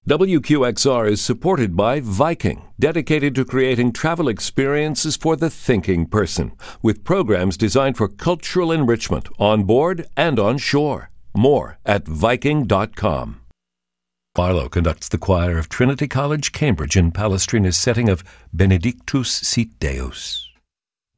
WQXR is supported by Viking, dedicated to creating travel experiences for the thinking person, with programs designed for cultural enrichment on board and on shore. More at Viking.com. Barlow conducts the choir of Trinity College, Cambridge, in Palestrina's setting of Benedictus Sit Deus.